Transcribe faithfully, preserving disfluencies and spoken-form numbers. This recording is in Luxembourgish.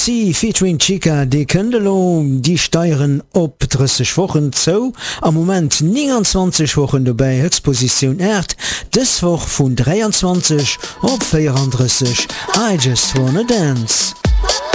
Sie featuring Chica de Këndelo, die steieren op dreißig Wochen zo, am Moment neunundzwanzig Wochen dabei Exposition Erd, des Woch vun dreiundzwanzig op vierunddreißig, I just wanna dance.